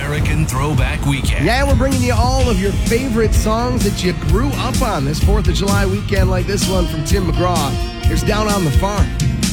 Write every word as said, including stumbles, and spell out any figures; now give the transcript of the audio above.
American Throwback Weekend. Yeah, we're bringing you all of your favorite songs that you grew up on this fourth of July weekend, like this one from Tim McGraw. Here's Down on the Farm.